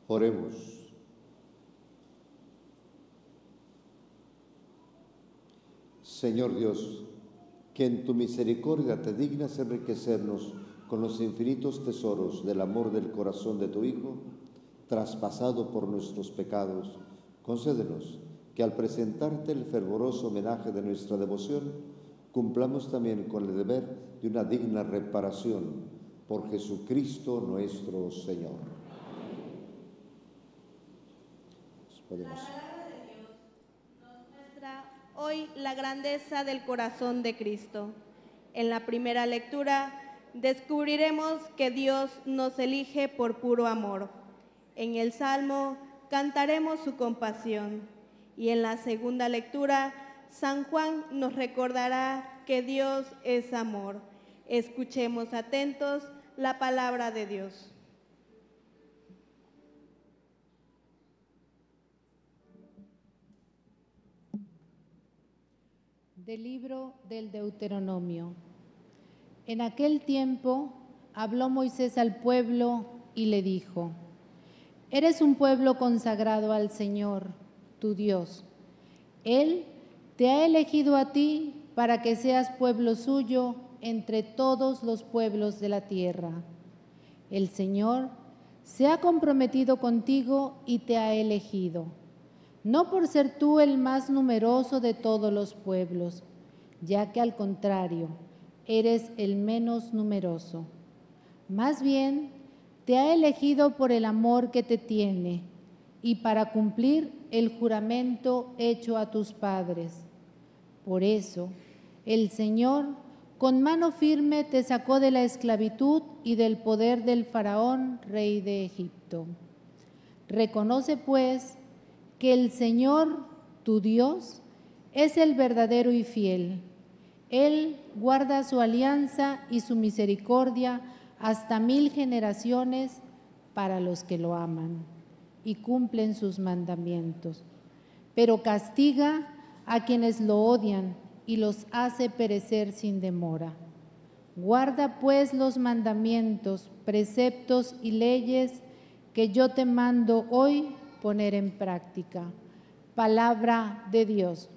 Oremos. Señor Dios, que en tu misericordia te dignas enriquecernos con los infinitos tesoros del amor del corazón de tu Hijo, traspasado por nuestros pecados, concédenos que al presentarte el fervoroso homenaje de nuestra devoción, cumplamos también con el deber de una digna reparación por Jesucristo nuestro Señor. Podemos. La palabra de Dios nos muestra hoy la grandeza del corazón de Cristo. En la primera lectura descubriremos que Dios nos elige por puro amor. En el Salmo cantaremos su compasión. Y en la segunda lectura, San Juan nos recordará que Dios es amor. Escuchemos atentos la palabra de Dios. Del libro del Deuteronomio. En aquel tiempo habló Moisés al pueblo y le dijo: Eres un pueblo consagrado al Señor, tu Dios. Él te ha elegido a ti para que seas pueblo suyo entre todos los pueblos de la tierra. El Señor se ha comprometido contigo y te ha elegido, no por ser tú el más numeroso de todos los pueblos, ya que al contrario, eres el menos numeroso. Más bien, te ha elegido por el amor que te tiene y para cumplir el juramento hecho a tus padres. Por eso, el Señor, con mano firme, te sacó de la esclavitud y del poder del faraón, rey de Egipto. Reconoce, pues, que el Señor, tu Dios, es el verdadero y fiel. Él guarda su alianza y su misericordia hasta 1000 generaciones para los que lo aman y cumplen sus mandamientos, pero castiga a quienes lo odian y los hace perecer sin demora. Guarda pues los mandamientos, preceptos y leyes que yo te mando hoy poner en práctica. Palabra de Dios.